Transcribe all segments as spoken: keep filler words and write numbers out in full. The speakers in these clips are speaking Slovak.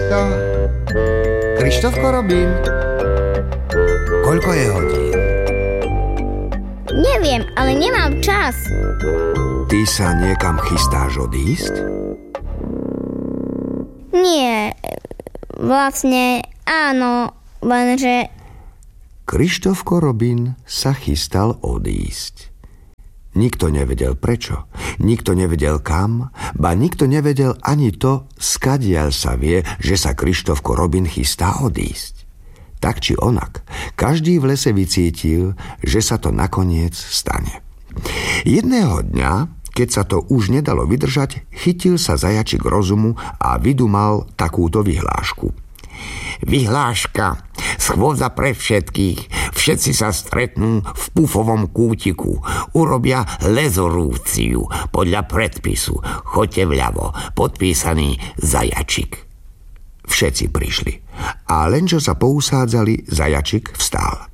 No, Krištofko Robin, koľko je hodín? Neviem, ale nemám čas. Ty sa niekam chystáš odísť? Nie, vlastne áno, lenže... Krištofko Robin sa chystal odísť. Nikto nevedel prečo, nikto nevedel kam, ba nikto nevedel ani to, skadiaľ sa vie, že sa Krištofko Robin chystá odísť. Tak či onak, každý v lese vycítil, že sa to nakoniec stane. Jedného dňa, keď sa to už nedalo vydržať, chytil sa zajačik rozumu a vydumal takúto vyhlášku. Vyhláška, schôdza pre všetkých, všetci sa stretnú v pufovom kútiku, urobia rezolúciu podľa predpisu, choďte vľavo, podpísaný Zajačik. Všetci prišli a len čo sa pousádzali, Zajačik vstal.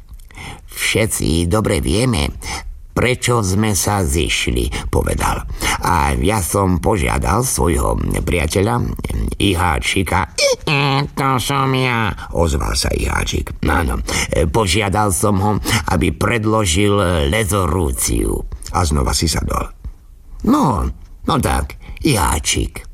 Všetci dobre vieme, prečo sme sa zišli, povedal. A ja som požiadal svojho priateľa Iháčika. E, to som ja, ozval sa Iháčik. Áno, požiadal som ho, aby predložil rezolúciu. A znova si sadol. No, no tak, Iháčik.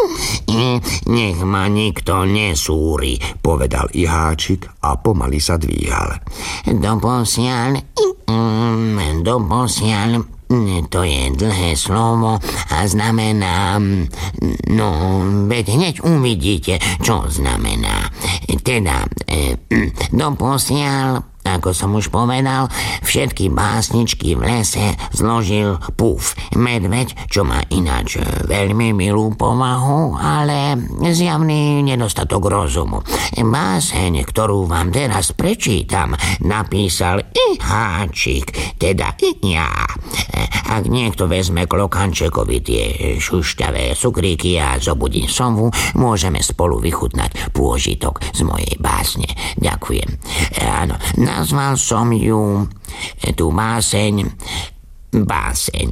E, nech ma nikto nesúri, povedal Iháčik a pomaly sa dvíhal. Doposiaľ, mm, doposiaľ, to je dlhé slovo a znamená, no, veď hneď uvidíte, čo znamená. Teda, e, doposiaľ, ako som už povedal, všetky básničky v lese zložil Puf, medveď, čo má ináč veľmi milú povahu, ale zjavný nedostatok rozumu. Báseň, ktorú vám teraz prečítam, napísal Iháčik, teda ja. Ak niekto vezme klokančekovi tie šušťavé cukríky a zobudí sovu, môžeme spolu vychutnať pôžitok z mojej básne. Ďakujem. Áno, nazval som ju, tú báseň, báseň.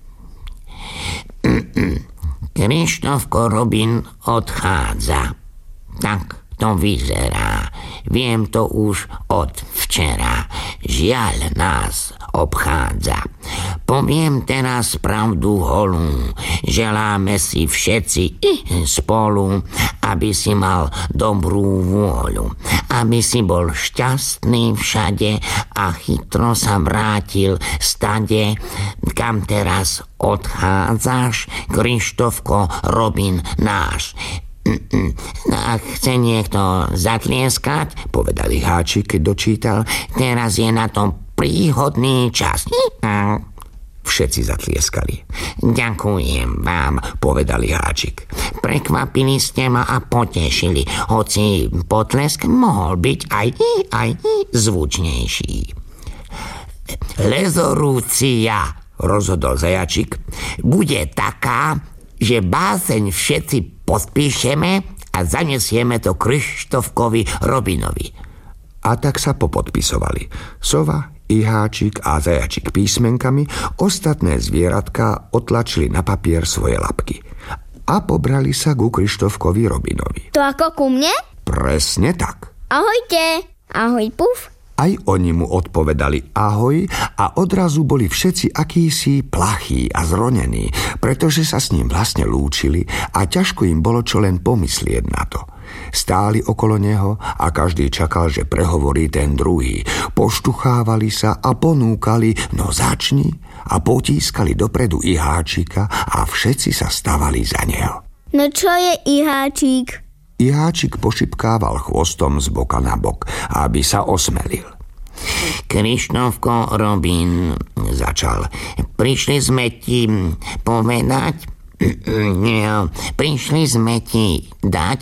Krištofko Robin odchádza. Tak to vyzerá. Viem to už od včera. Žiaľ nás obchádza. Poviem teraz pravdu holú. Želáme si všetci spolu, aby si mal dobrú vôľu. Aby si bol šťastný všade a chytro sa vrátil stade, kam teraz odchádzaš, Krištofko Robin náš. Ak chce niekto zatlieskať, povedal Iháčik, keď dočítal, teraz je na tom príhodný čas. Všetci zatlieskali. Ďakujem vám, povedal Iháčik. Prekvapili ste ma a potešili, hoci potlesk mohol byť aj, aj zvučnejší. Rezolúcia, rozhodol Zajačik, bude taká, že báseň všetci podpíšeme a zanesieme to Krištofkovi Robinovi. A tak sa popodpisovali. Sova, Iháčik a Zajačik písmenkami, ostatné zvieratka otlačili na papier svoje labky a pobrali sa ku Krištofkovi Robinovi. To ako ku mne? Presne tak. Ahojte. Ahoj, Puf. Aj oni mu odpovedali ahoj a odrazu boli všetci akýsi plachí a zronení, pretože sa s ním vlastne lúčili a ťažko im bolo čo len pomyslieť na to. Stáli okolo neho a každý čakal, že prehovorí ten druhý. Poštuchávali sa a ponúkali, no začni, a potískali dopredu Iháčika a všetci sa stavali za neho. No čo je Iháčik? Iháčik pošipkával chvostom z boka na bok, aby sa osmelil. Krištofko Robin, začal, prišli sme ti povedať, prišli sme ti dať,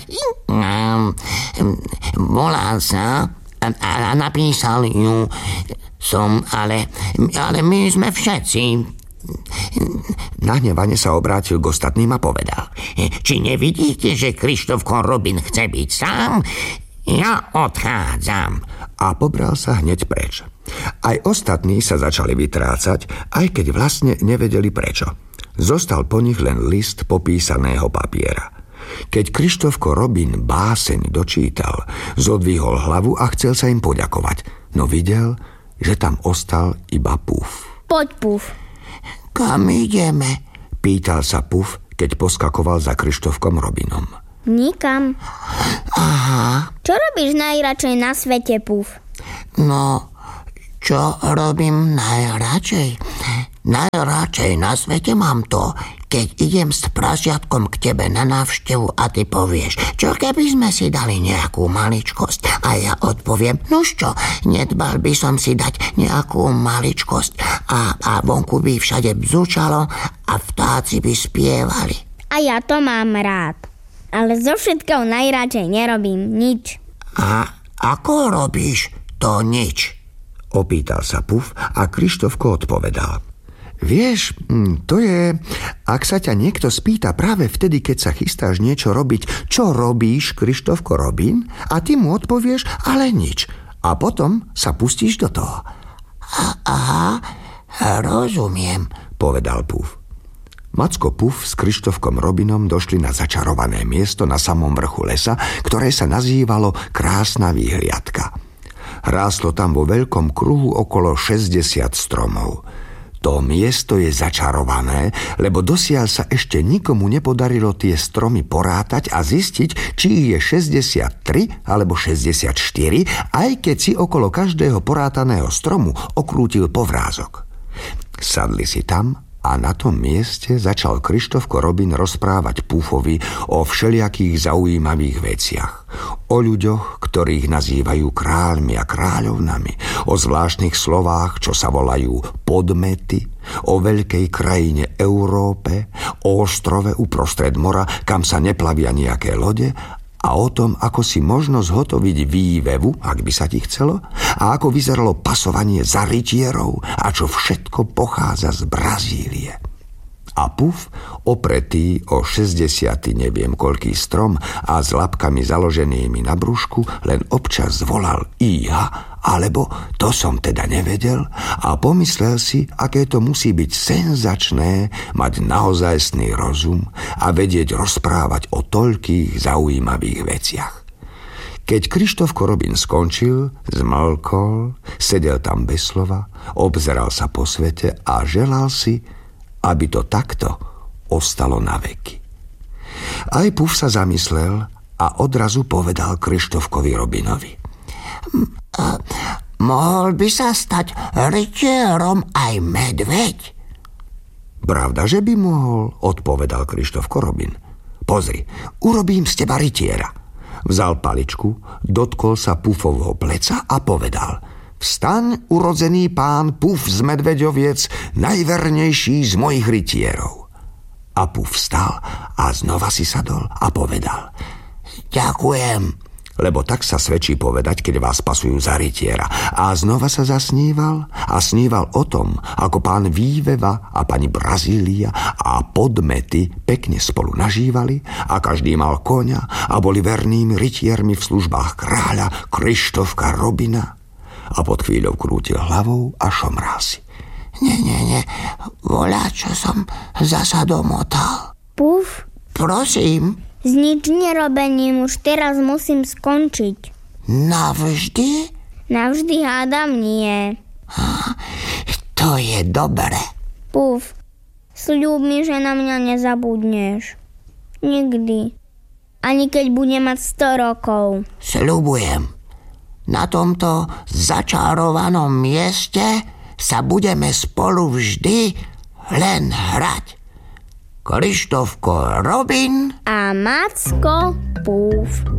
volal sa a napísal ju som, ale, ale my sme všetci. Nahnevane sa obrátil k ostatným a povedal, či nevidíte, že Krištofko Robin chce byť sám? Ja odchádzam. A pobral sa hneď preč. Aj ostatní sa začali vytrácať, aj keď vlastne nevedeli prečo. Zostal po nich len list popísaného papiera. Keď Krištofko Robin báseň dočítal, zodvihol hlavu a chcel sa im poďakovať, no videl, že tam ostal iba Puf. Poď, Puf. Kam ideme? Pýtal sa Puf, keď poskakoval za Krištofkom Robinom. Nikam. Aha. Čo robíš najradšej na svete, Puf? No, čo robím najradšej? Najradšej na svete mám to, keď idem s prasiatkom k tebe na návštevu a ty povieš, čo keby sme si dali nejakú maličkosť? A ja odpoviem, nož čo, nedbal by som si dať nejakú maličkosť a, a vonku by všade bzučalo a vtáci by spievali. A ja to mám rád. Ale zo všetkého najradšej nerobím nič. A ako robíš to nič? Opýtal sa Puf a Krištofko odpovedal. Vieš, to je, ak sa ťa niekto spýta práve vtedy, keď sa chystáš niečo robiť, čo robíš, Krištofko Robin, a ty mu odpovieš, ale nič. A potom sa pustíš do toho. Aha, rozumiem, povedal Puf. Macko Puf s Krištofkom Robinom došli na začarované miesto na samom vrchu lesa, ktoré sa nazývalo Krásna výhliadka. Ráslo tam vo veľkom kruhu okolo šesťdesiat stromov. To miesto je začarované, lebo dosiaľ sa ešte nikomu nepodarilo tie stromy porátať a zistiť, či ich je šesťdesiattri alebo šesťdesiatštyri, aj keď si okolo každého porátaného stromu okrútil povrázok. Sadli si tam a na tom mieste začal Krištofko Robin rozprávať Pufovi o všelijakých zaujímavých veciach. O ľuďoch, ktorých nazývajú kráľmi a kráľovnami, o zvláštnych slovách, čo sa volajú podmety, o veľkej krajine Európe, o ostrove uprostred mora, kam sa neplavia nejaké lode, a o tom, ako si možno zhotoviť vývevu, ak by sa ti chcelo, a ako vyzeralo pasovanie za rytierov a čo všetko pochádza z Brazílie. A Puf, opretý o šesťdesiaty neviem koľký strom a s labkami založenými na brúšku, len občas zvolal íha, alebo to som teda nevedel, a pomyslel si, aké to musí byť senzačné mať naozajstný rozum a vedieť rozprávať o toľkých zaujímavých veciach. Keď Krištofko Robin skončil, zmlkol, sedel tam bez slova, obzeral sa po svete a želal si, aby to takto ostalo na veky. Aj Puf sa zamyslel a odrazu povedal Krištofkovi Robinovi. Mohol by sa stať rytierom aj medveď? Pravda, že by mohol, odpovedal Krištofko Robin. Pozri, urobím z teba rytiera. Vzal paličku, dotkol sa Pufovho pleca a povedal: Vstaň, urodzený pán Puf z Medveďoviec, najvernejší z mojich rytierov. A Puf vstal a znova si sadol a povedal: Ďakujem. Lebo tak sa svedčí povedať, keď vás pasujú za rytiera. A znova sa zasníval a sníval o tom, ako pán Výveva a pani Brazília a podmety pekne spolu nažívali a každý mal koňa a boli vernými rytiermi v službách kráľa Krištofka Robina. A pod chvíľou krútil hlavou a šomral si. Nie, nie, nie, voľa, čo som zasa domotal. Puf? Prosím? S nič nerobením už teraz musím skončiť. Navždy? Navždy hádam nie. To je dobre. Puf, sľub mi, že na mňa nezabudneš. Nikdy. Ani keď budem mať sto rokov. Sľubujem. Na tomto začarovanom mieste sa budeme spolu vždy len hrať. Krištofko Robin a Macko Puf.